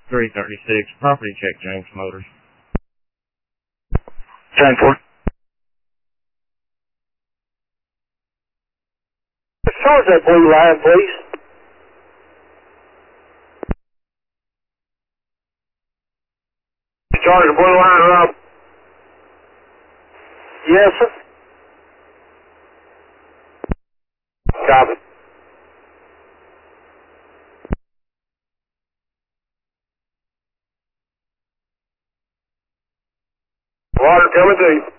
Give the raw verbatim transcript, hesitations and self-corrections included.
three thirty-six, property check, James Motors. ten four. Charge that blue line, please. Charge the blue line, Rob. Yes, sir. Copy. Water coming to you.